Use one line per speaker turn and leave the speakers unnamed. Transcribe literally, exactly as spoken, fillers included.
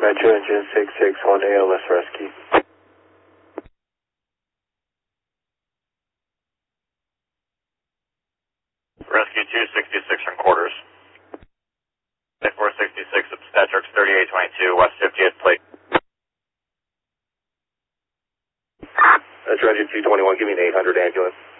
Metro Engine six six one A L S Rescue.
Rescue two sixty-six from quarters. four sixty-six, Obstetrics thirty-eight twenty-two, West fiftieth plate.
That's Roger two twenty-one, give me an eight hundred ambulance.